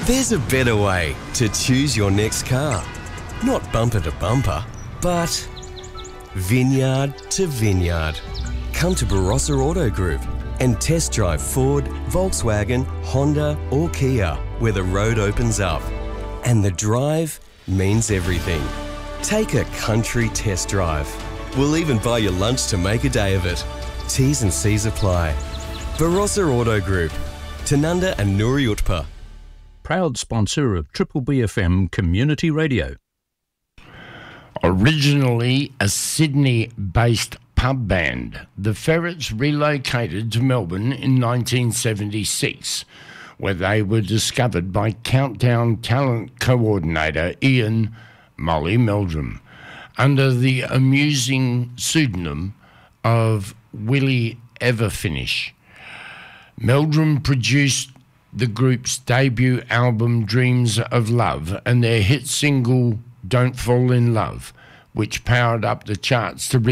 There's a better way to choose your next car. Not bumper to bumper, but vineyard to vineyard. Come to Barossa Auto Group and test drive Ford, Volkswagen, Honda or Kia, where the road opens up. And the drive means everything. Take a country test drive. We'll even buy you lunch to make a day of it. T's and C's apply. Barossa Auto Group, Tanunda and Nuri Utpa. Proud sponsor of Triple BFM Community Radio. Originally a Sydney-based pub band, the Ferrets relocated to Melbourne in 1976, where they were discovered by Countdown talent coordinator Ian "Molly" Meldrum, under the amusing pseudonym of Willie Everfinish. Meldrum produced the group's debut album Dreams of Love and their hit single Don't Fall in Love, which powered up the charts to